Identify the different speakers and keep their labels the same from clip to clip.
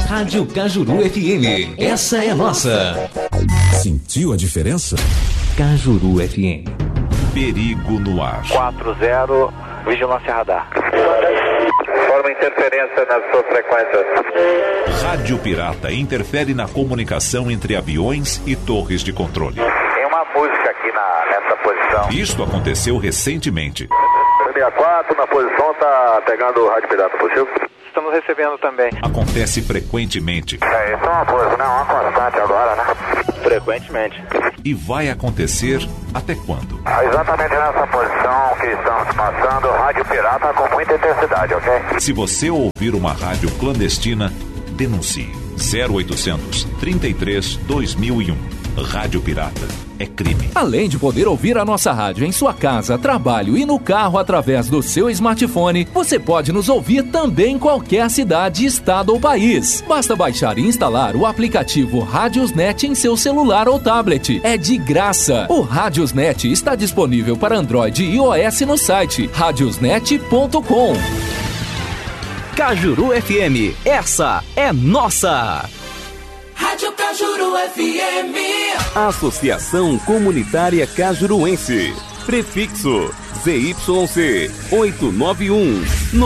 Speaker 1: Rádio Cajuru FM. Essa é nossa.
Speaker 2: Sentiu a diferença?
Speaker 1: Cajuru FM.
Speaker 3: Perigo no ar.
Speaker 4: 40, vigilância radar. Forma interferência nas suas frequências.
Speaker 3: Rádio Pirata interfere na comunicação entre aviões e torres de controle.
Speaker 4: Tem uma música aqui nessa posição.
Speaker 3: Isto aconteceu recentemente.
Speaker 4: 64 na posição, tá pegando o rádio pirata, possível? Estamos recebendo também.
Speaker 3: Acontece frequentemente.
Speaker 4: Isso é uma coisa, né? Uma constante agora, né? Frequentemente.
Speaker 3: E vai acontecer até quando?
Speaker 4: Exatamente nessa posição que estamos passando, rádio pirata com muita intensidade, ok?
Speaker 3: Se você ouvir uma rádio clandestina, denuncie. 0800 33 2001. Rádio Pirata é crime.
Speaker 5: Além de poder ouvir a nossa rádio em sua casa, trabalho e no carro através do seu smartphone, você pode nos ouvir também em qualquer cidade, estado ou país. Basta baixar e instalar o aplicativo Radiosnet em seu celular ou tablet. É de graça. O Radiosnet está disponível para Android e iOS no site radiosnet.com.
Speaker 6: Cajuru FM, essa é nossa!
Speaker 7: Rádio Cajuru FM.
Speaker 6: Associação Comunitária Cajuruense. Prefixo ZYC 891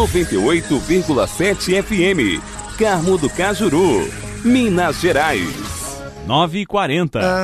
Speaker 6: 98,7 FM. Carmo do Cajuru, Minas Gerais.
Speaker 8: 9h40.